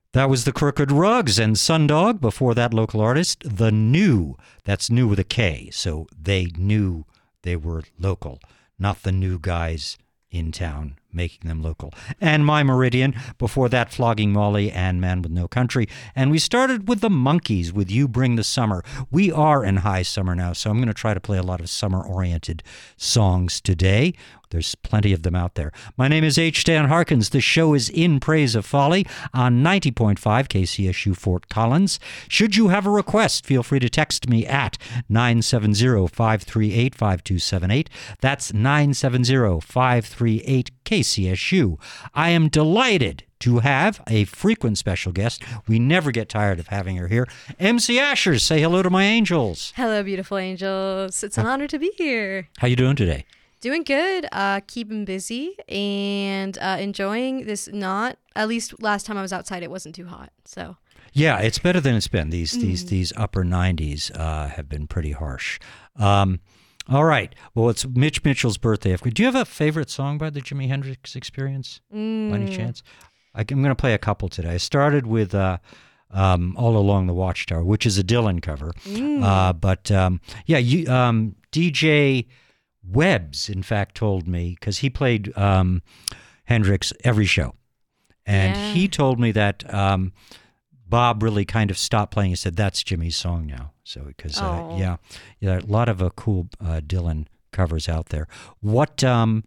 That was the Crooked Rugs and Sundog. Before that, local artist, The New. That's new with a K. So they knew they were local, not the new guys in town making them local. And My Meridian. Before that, Flogging Molly and Man with No Country. And we started with the Monkees with You Bring the Summer. We are in high summer now, so I'm going to try to play a lot of summer-oriented songs today. There's plenty of them out there. My name is H. Dan Harkins. The show is In Praise of Folly on 90.5 KCSU Fort Collins. Should you have a request, feel free to text me at 970-538-5278. That's 970-538-KCSU. I am delighted to have a frequent special guest. We never get tired of having her here. MC Asher, say hello to my angels. Hello, beautiful angels. It's an honor to be here. How you doing today? Doing good, keeping busy, and enjoying this. Not at least last time I was outside, it wasn't too hot. So yeah, it's better than it's been. These upper 90s have been pretty harsh. All right. Well, it's Mitch Mitchell's birthday. Do you have a favorite song by the Jimi Hendrix Experience? By any chance? I'm going to play a couple today. I started with All Along the Watchtower, which is a Dylan cover. DJ Webbs, in fact, told me, because he played Hendrix every show. And he told me that Bob really kind of stopped playing. He said, that's Jimmy's song now. So, because, a lot of cool Dylan covers out there. What,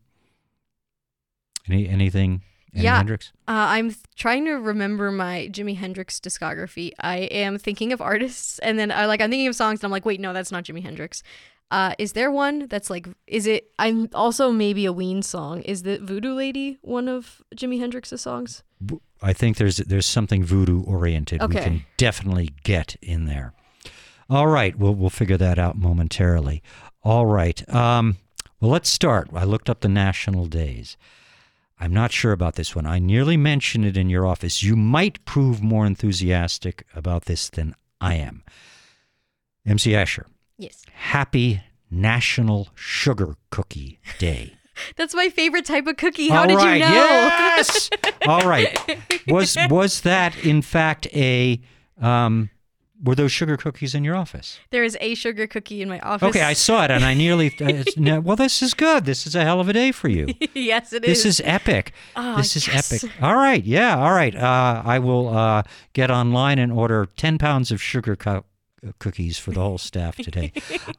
anything? Hendrix? I'm trying to remember my Jimi Hendrix discography. I am thinking of artists, and then I'm thinking of songs, and I'm like, wait, no, that's not Jimi Hendrix. Is there one that's like, I'm also maybe a Ween song. Is the Voodoo Lady one of Jimi Hendrix's songs? I think there's something voodoo oriented we can definitely get in there. All right, we'll figure that out momentarily. All right, well, let's start. I looked up the national days. I'm not sure about this one. I nearly mentioned it in your office. You might prove more enthusiastic about this than I am. MC Asher. Yes. Happy National Sugar Cookie Day. That's my favorite type of cookie. How did you know? Yes. All right. Was that in fact were those sugar cookies in your office? There is a sugar cookie in my office. Okay, I saw it and I nearly well, this is good. This is a hell of a day for you. Yes, it is. This is epic. This is epic. All right. Yeah. All right. I will get online and order 10 pounds of sugar cookies for the whole staff today.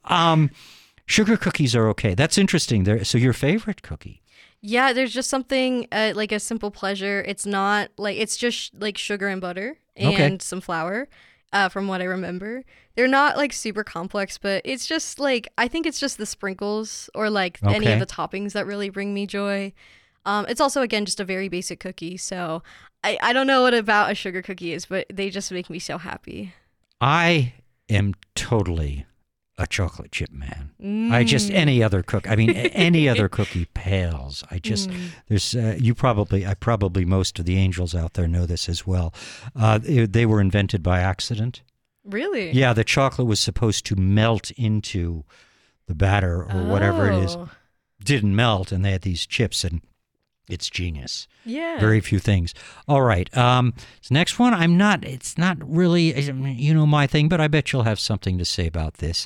Sugar cookies are okay. That's interesting. So your favorite cookie? Yeah, there's just something like a simple pleasure. It's not like, it's just like sugar and butter and some flour, from what I remember. They're not like super complex, but it's just like, I think it's just the sprinkles or like any of the toppings that really bring me joy. It's also, again, just a very basic cookie. So I don't know what about a sugar cookie is, but they just make me so happy. I am totally a chocolate chip man. I just, any other any other cookie pales. There's, probably most of the angels out there know this as well. They were invented by accident. Really? Yeah, the chocolate was supposed to melt into the batter or whatever it is. Didn't melt, and they had these chips, and it's genius. Yeah. Very few things. All right. This next one, it's not really, my thing, but I bet you'll have something to say about this.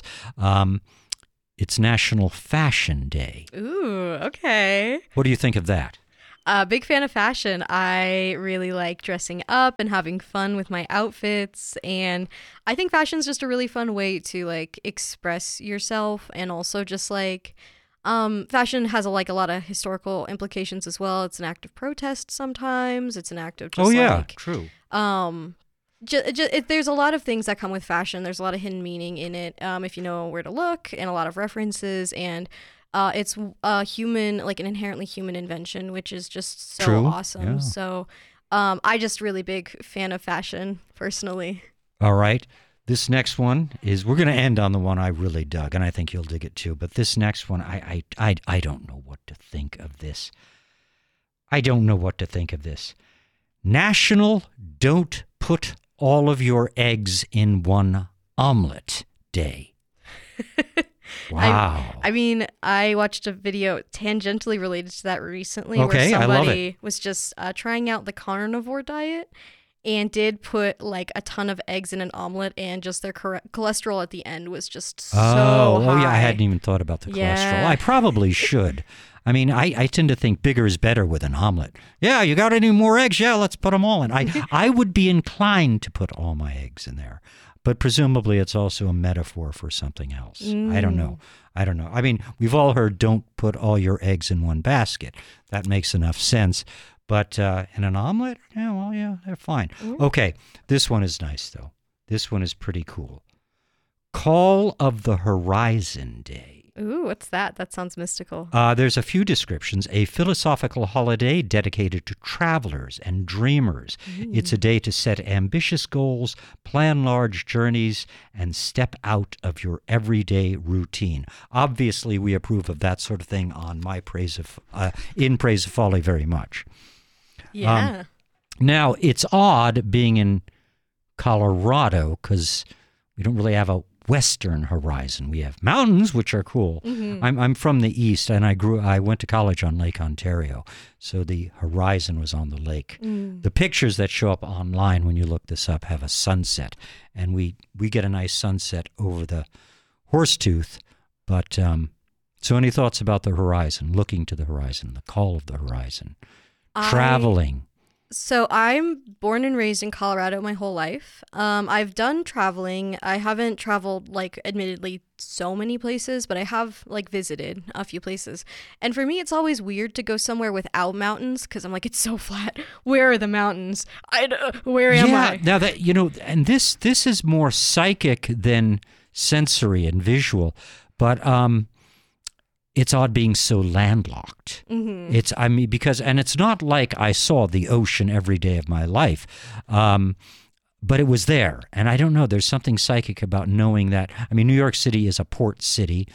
It's National Fashion Day. Ooh, okay. What do you think of that? Big fan of fashion. I really like dressing up and having fun with my outfits. And I think fashion's just a really fun way to like express yourself, and also just like, fashion has a lot of historical implications as well. It's an act of protest sometimes. It's an act of just true. There's a lot of things that come with fashion. There's a lot of hidden meaning in it, if you know where to look, and a lot of references. And it's an inherently human invention, which is just so awesome. Yeah. So I just really big fan of fashion personally. All right. This next one is, we're going to end on the one I really dug, and I think you'll dig it too. But this next one, I don't know what to think of this. National Don't Put All of Your Eggs in One Omelet Day. Wow. I watched a video tangentially related to that recently where somebody was just trying out the carnivore diet. and did put like a ton of eggs in an omelet, and just their cholesterol at the end was just so high. Oh yeah, I hadn't even thought about the cholesterol. I probably should. I mean, I tend to think bigger is better with an omelet. Yeah, you got any more eggs? Yeah, let's put them all in. I would be inclined to put all my eggs in there, but presumably it's also a metaphor for something else. I don't know. I mean, we've all heard don't put all your eggs in one basket. That makes enough sense. But in an omelet, yeah, they're fine. Okay, this one is nice, though. This one is pretty cool. Call of the Horizon Day. Ooh, what's that? That sounds mystical. There's a few descriptions. A philosophical holiday dedicated to travelers and dreamers. It's a day to set ambitious goals, plan large journeys, and step out of your everyday routine. Obviously, we approve of that sort of thing on In Praise of Folly very much. Yeah. Now, it's odd being in Colorado because we don't really have a western horizon. We have mountains, which are cool. I'm from the east, and I went to college on Lake Ontario, so the horizon was on the lake. The pictures that show up online when you look this up have a sunset, and we get a nice sunset over the Horsetooth. But so any thoughts about the horizon, looking to the horizon, the call of the horizon, traveling? So I'm born and raised in Colorado my whole life. I've done traveling. I haven't traveled, like, admittedly, so many places, but I have, like, visited a few places. And for me, it's always weird to go somewhere without mountains because I'm like, it's so flat. Where are the mountains? Where am I? Now that, and this is more psychic than sensory and visual, but it's odd being so landlocked. Because it's not like I saw the ocean every day of my life, but it was there. And I don't know, there's something psychic about knowing that. I mean, New York City is a port city,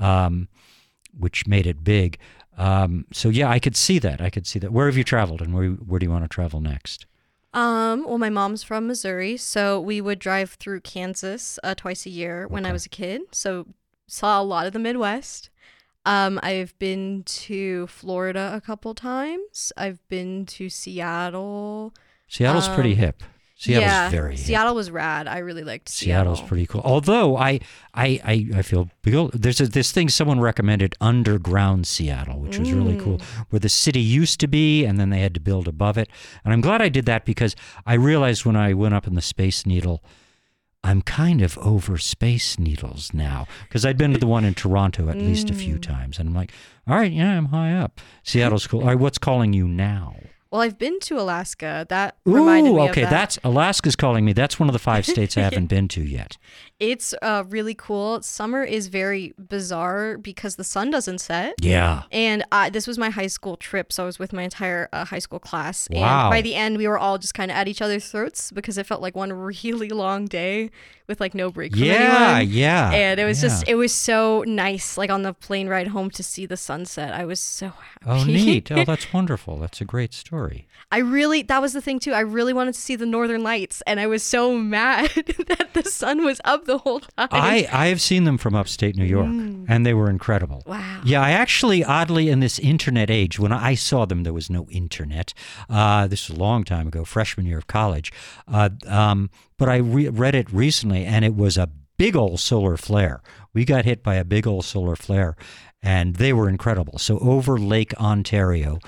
which made it big. So yeah, I could see that. Where have you traveled, and where do you want to travel next? Well, my mom's from Missouri, so we would drive through Kansas twice a year when I was a kid. So saw a lot of the Midwest. I've been to Florida a couple times. I've been to Seattle. Seattle's pretty hip. Seattle's very hip. Seattle was rad. I really liked Seattle. Seattle's pretty cool. Although I feel there's this thing someone recommended, Underground Seattle, which was really cool, where the city used to be and then they had to build above it. And I'm glad I did that because I realized when I went up in the Space Needle, I'm kind of over Space Needles now because I'd been to the one in Toronto at least a few times. And I'm like, all right, yeah, I'm high up. Seattle's cool. All right, what's calling you now? Well, I've been to Alaska. That reminded me of that. That's Alaska's calling me. That's one of the 5 states I haven't been to yet. It's really cool. Summer is very bizarre because the sun doesn't set. Yeah. And this was my high school trip, so I was with my entire high school class. Wow. And by the end, we were all just kind of at each other's throats because it felt like one really long day with like no break from anyone. Yeah. And it was it was so nice, like on the plane ride home to see the sunset. I was so happy. Oh, neat. Oh, that's wonderful. That's a great story. That was the thing too. I really wanted to see the Northern Lights, and I was so mad that the sun was up the whole time. I have seen them from upstate New York, and they were incredible. Wow. Yeah, I actually, oddly, in this internet age, when I saw them, there was no internet. This was a long time ago, freshman year of college. But I read it recently, and it was a big old solar flare. We got hit by a big old solar flare, and they were incredible. So over Lake Ontario,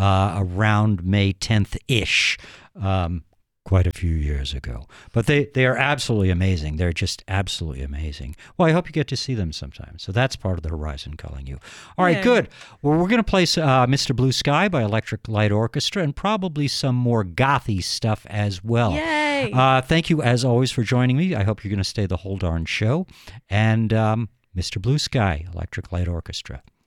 around May 10th-ish, quite a few years ago. But they are absolutely amazing. They're just absolutely amazing. Well, I hope you get to see them sometime. So that's part of the Horizon calling you. All right, good. Well, we're going to play Mr. Blue Sky by Electric Light Orchestra and probably some more gothy stuff as well. Yay! Thank you, as always, for joining me. I hope you're going to stay the whole darn show. And Mr. Blue Sky, Electric Light Orchestra.